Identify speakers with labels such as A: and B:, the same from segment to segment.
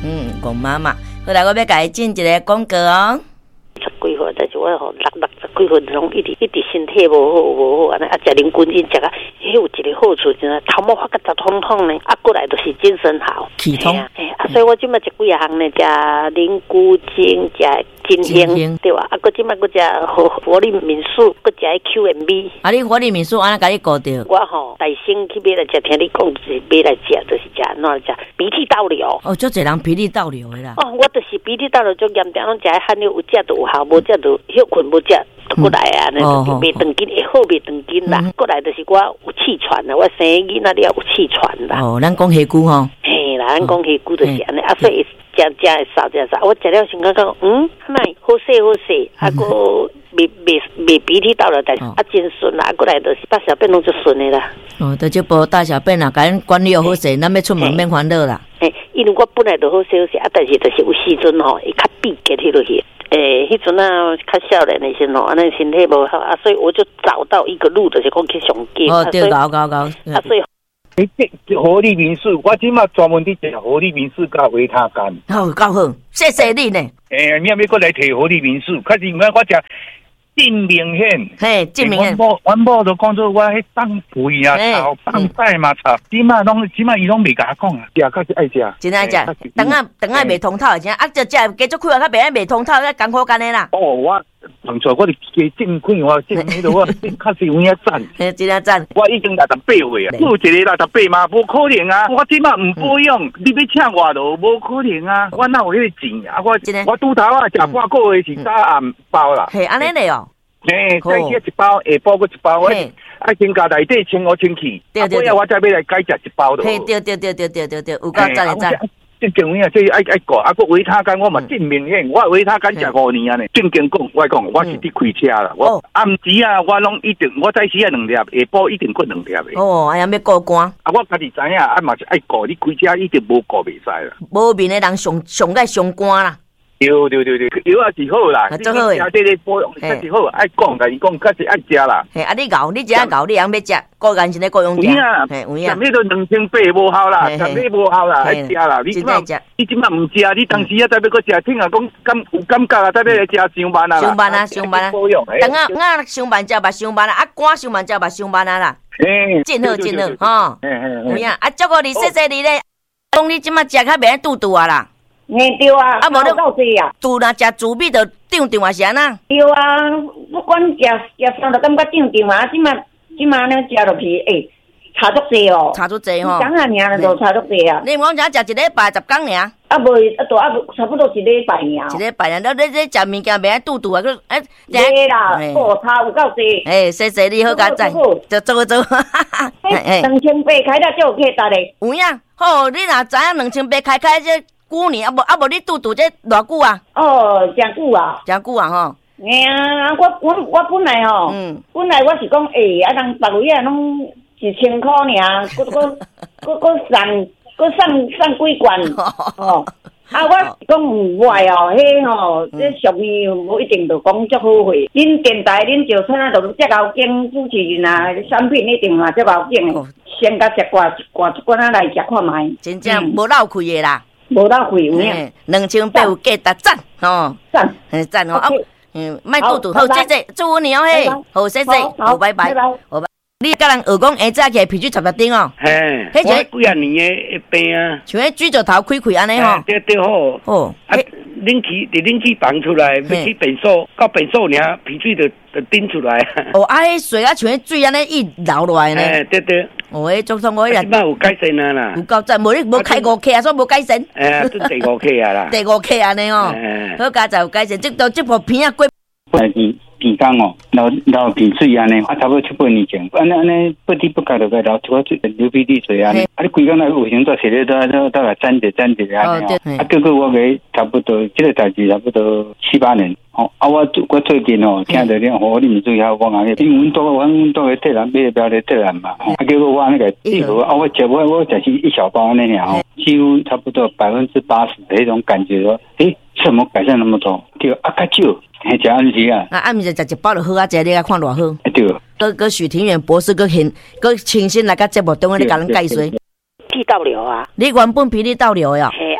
A: 公妈妈，后来我要甲伊进一个广告哦。
B: 十几岁，但是我吼60几岁拢一直身体无好安尼，啊，食零菌因食啊，迄有一个好处就是头毛发甲杂通通呢，啊，过来就是精神好，
A: 气通。
B: 所以我即摆食几项呢，食灵菇精，食金香，对吧？啊，搁即摆搁食活力民宿，搁食 QMB。
A: 啊，你活力民宿安怎甲你顾着？
B: 我吼大先去买来食，听你讲是买来食，就是食安怎食鼻涕倒流。
A: 哦，足侪人鼻涕倒流的啦。
B: 哦，我就是鼻涕倒流足严重，拢食汗流，有食就有效，无食就休困无食。过来啊，那就袂长筋，会好袂长筋啦。过来就是我有气喘啦，我生囡仔了有气喘啦。
A: 哦，咱讲虾骨吼。
B: 嘿啦，咱讲虾骨就是安尼，啊，所以食会少。我食了先感觉奈好势，啊个袂鼻涕倒了，但是啊真顺啦，过来就是大小便拢就顺的啦。
A: 哦，就这波大小便啦，甲咱管理好势，咱要出门免烦恼啦。
B: 因为我本来就好休息啊，但是就是有时阵吼，会较闭结迄落去。迄阵啊，较少年的时候，安尼身体无好啊，所以我就找到一个路，就是讲去上街。
A: 哦，对，搞。
B: 啊，所以
C: 这活力民宿，我即马专门伫食活力民宿甲维他干。
A: 好，够好，谢谢你呢。
C: 你要过来摕活力民宿，可是因为我食真明显，
A: 嘿，真明显。
C: 阮某都讲做我迄放屁啊、炒放菜嘛炒，即马伊拢袂甲我讲啊，食较是爱食，
A: 真爱食。等下袂通透的，啊，就食继续开啊，较袂袂通透，较艰苦干的啦。
C: 哦，我当初我是加正款，我正迄度我确实有影赞，
A: 真啊赞。
C: 我已经68岁啊，有一个68嘛，无可能啊！我即马唔保养，你要请我都无可能啊！我哪有迄个钱啊？我拄头啊，食半个月是早暗包啦。
A: 嘿，安尼嘞哦。
C: 再吃一包，下晡搁一包，我爱先加内底清清气，对，我再要来改食一包的。
A: 嘿，对，有够赞的赞。
C: 正经啊，这爱顾，啊个维他干我嘛真明显，我维他干食5年啊呢。正经讲，我讲我是伫开车啦，我暗时啊，我拢一定，我早时啊2粒，下晡一定搁2粒的。
A: 哦，哎呀，要顾肝。
C: 啊，我家己知影，啊嘛是爱顾，你开车一定无顾袂使啦。
A: 无面的人上爱伤肝啦。
C: 对，药也是好啦，
A: 最好诶。
C: 这个保养确实好，爱讲，但是讲确实爱食啦。
A: 嘿，啊，你熬，你只熬，你人要食，个人是咧各用食。
C: 有影，什么都2800无效啦，什么无效啦，爱食啦。你即摆唔食，你当时啊再要搁食，听啊讲有感觉啊，再要来食上班啊。上班啊。保养。
A: 等下上班食吧，上班啊，啊肝上班食吧，上班啊啦。真好，吼。有影，啊，祝你谢谢你咧，讲你即摆食较袂肚肚啊啦。
B: 对啊，啊无你够济啊！
A: 猪若食猪米就长啊是安那？
B: 对啊，不管食啥就感觉长啊！即马呢食落去，差足济哦，
A: 差足济吼。
B: 讲啊，尔就差足济啊！
A: 你讲只食一礼拜10天尔？
B: 啊无差不多一礼拜尔。
A: 一礼拜尔，你食物件袂肚肚啊？
B: 对啦，差有够济。
A: 谢谢你好佳哉，就做。2800
B: 开了就有客达咧。
A: 有影，好，你若知影2800开这。久年啊无你肚这偌久啊？
B: 哦，真久啊！
A: 真久啊吼！
B: 啊，我本来吼，本来我是讲啊，人别位啊拢1000块尔，搁送几罐哦。啊，我是讲唔坏哦，迄吼，这俗语无一定就讲足好货。恁电台恁就算啊，就遮高景主持人啊，产品一定嘛遮高景的。先甲食一罐啊来食看卖。
A: 真正无漏气的啦。
B: 无到贵有影
A: ，2800有价值赞吼，赞哦，卖肚肚好，谢谢，祝福你哦嘿，好谢谢，好拜拜，好。你甲人学讲早起来鼻水插丁哦，
C: 嘿，迄个几啊年的病啊，
A: 像迄水石头开安尼吼，
C: 对好，哦，啊，冷气放出来，要去便所，到便所尔鼻水就顶出来。
A: 哦，啊，迄水啊，像迄水安尼一流落来呢。
C: 对。
A: 哦，迄总算我迄
C: 即摆有改善啊啦。
A: 有够赞，无你无开5克啊，所以无改善。
C: 都第5克啊啦。
A: 第5克安尼哦，好佳哉有改善，这部片啊过。
D: 鼻缸哦，流鼻水安尼，啊，差不多7、8年前，安尼不知不觉就流出流鼻涕水安尼，啊，你规工来卫生纸摕咧都来沾着安尼，啊，结果我给差不多这个代志差不多7、8年，哦，啊，我最近哦，听到恁活力民宿遐讲安尼，因为阮都个特兰买标咧特兰嘛，啊，结果我安尼个一盒啊，我只是一小包安尼尔哦，几乎差不多80%的迄种感觉说，怎么改善那么多？对，啊，较少。嘿，食暗时啊！
A: 暗时食一包就好啊，食你啊看偌好。
D: 对。
A: 搁许庭远博士搁清新来甲节目中咧甲咱介绍。
B: 鼻涕倒流啊！
A: 你原本鼻涕倒流呀？
B: 嘿，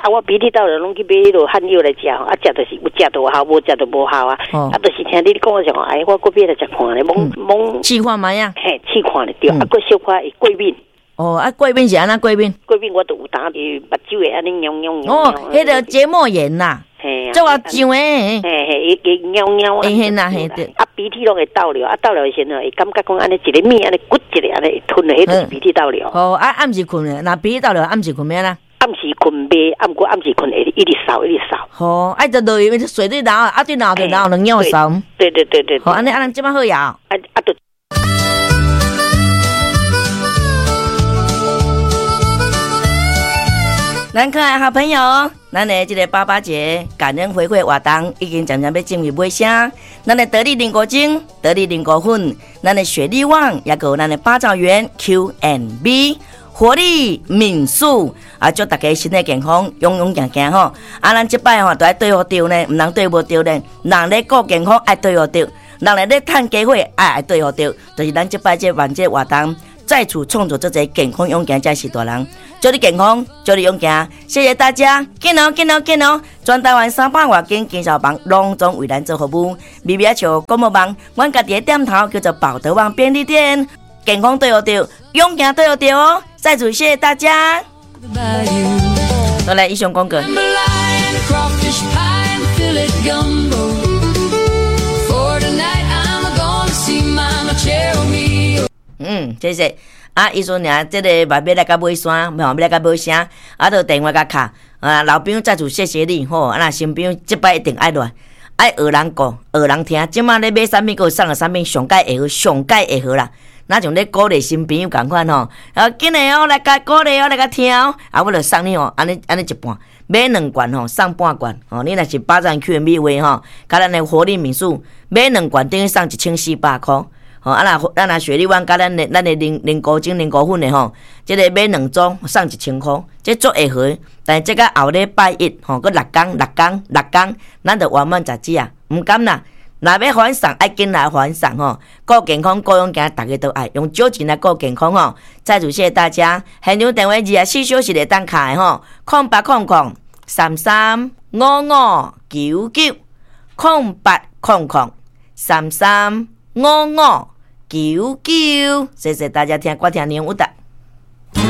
E: 我鼻涕倒流拢去买迄落汉药来食，食就是有食就好，无食就无效啊。就是听你讲讲，我个别来食看咧，懵
A: 试看嘛呀？
E: 嘿，试看咧对，个小可过敏。
A: 过敏是安怎过敏？
E: 过敏我都有当伫目睭会安尼痒痒痒。
A: 迄个结膜炎呐。
E: 嘿，
A: 做啊痒诶，
E: 伊痒痒啊，
A: 嘿呐嘿对，
E: 鼻涕拢会倒流，倒流时阵会感觉讲安尼一个面安尼骨一个安尼吞咧，迄就是鼻涕倒流。
A: 暗时困诶，那鼻涕倒流暗时困咩啦？
E: 暗时困袂，暗过暗时困会一直扫一直扫。
A: 就落去水对脑，对脑对脑能尿扫。
E: 对。
A: 安尼即摆好呀。
E: 就。
A: 咱可爱好朋友，咱的这个爸爸节感恩回馈活动已经渐渐要进入尾声。咱的得力灵果精、得力灵果粉、咱的雪力旺，也有咱的八爪园 Q&B 活力敏素祝大家身体健康，勇勇健健吼。咱这摆都要对付着呢，唔能对付着呢。人咧顾健康爱对付着，人咧趁机会爱对付着，就是咱这摆这万这活动。在此创造这个健康勇健才是大人，祝你健康，祝你勇健，谢谢大家，见哦，全台湾300多间经销房隆重为咱做服务，微微笑广播网，阮家己的店头叫做宝德旺便利店，健康对付着，勇健对付着哦，在此谢谢大家。好来，以上广告。谢谢。伊说俩这个嘛要来甲买衫，要来甲买啥，就电话甲卡。老朋友再次谢谢你吼，那新朋友这摆一定爱来，爱学人讲，学人听。即马咧买啥物，佮送个啥物，上界会好，上界会好啦。那像咧鼓励新朋友共款吼，紧诶来甲鼓励来甲听我就送你安尼一半，买2罐送半罐你若是8站 Q&B 话甲咱的活力民宿买2罐等于送1400块。咱若雪力湾甲咱的零果精、零果粉的这个买2组送1000块，这足会合。但是这个后礼拜一佮6天，咱就完满10支啊，唔甘啦。若要还送，爱紧来还送顾健康、顾勇健，大家都爱用少钱来顾健康再次谢谢大家。现场电话24小时的当卡的0800 33 55 99 0800 33 55 99，谢谢大家听，我听年有的。